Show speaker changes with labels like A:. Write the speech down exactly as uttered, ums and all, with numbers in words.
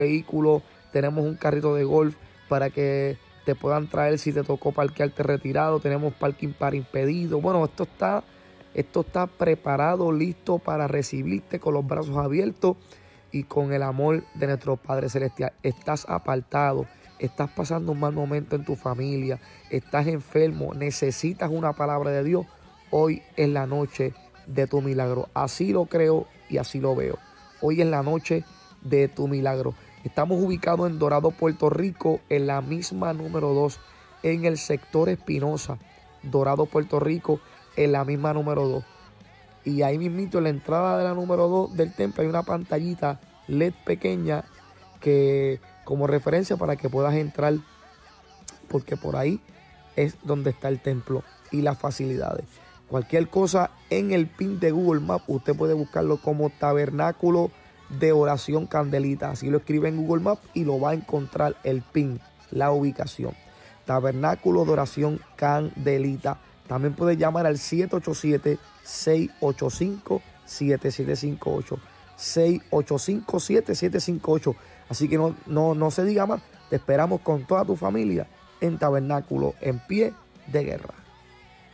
A: vehículo, tenemos un carrito de golf para que te puedan traer si te tocó parquearte retirado, tenemos parking para impedido. Bueno, esto está, esto está preparado, listo para recibirte con los brazos abiertos y con el amor de nuestro Padre Celestial. Estás apartado, estás pasando un mal momento en tu familia, estás enfermo, necesitas una palabra de Dios. Hoy es la noche de tu milagro. Así lo creo y así lo veo. Hoy es la noche de tu milagro. Estamos ubicados en Dorado, Puerto Rico, en la misma número dos, en el sector Espinosa. Dorado, Puerto Rico, en la misma número dos. Y ahí mismito, en la entrada de la número dos del templo, hay una pantallita L E D pequeña que como referencia para que puedas entrar, porque por ahí es donde está el templo y las facilidades. Cualquier cosa en el pin de Google Maps, usted puede buscarlo como Tabernáculo de Oración Candelita. Así lo escribe en Google Maps y lo va a encontrar el pin, la ubicación. Tabernáculo de Oración Candelita. También puede llamar al siete ocho siete, seis ocho cinco, siete siete cinco ocho. seis ocho cinco, siete siete cinco ocho. Así que no, no, no se diga más. Te esperamos con toda tu familia en Tabernáculo en pie de guerra.